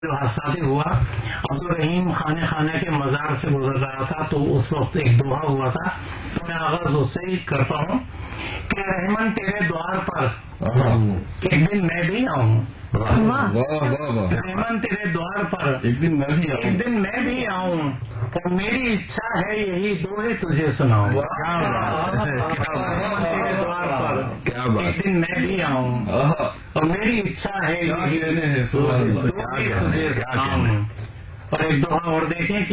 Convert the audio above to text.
जो हादसा हुआ, अब्दुल रहीम खाने के मजार से गुजर रहा था तो उस वक्त एक दोहा हुआ था, तो मैं आगाज उससे ही करता हूँ कि रहमन तेरे द्वार पर एक दिन मैं भी आऊँ। रहमन तेरे द्वार पर एक दिन मैं भी आऊँ और मेरी इच्छा है यही दोहे तुझे सुनाऊं। तेरे द्वार पर क्या बात, एक दिन मैं भी आऊँ और मेरी इच्छा है यही दोहे तुझे सुनाऊं। और एक दोहा और देखें कि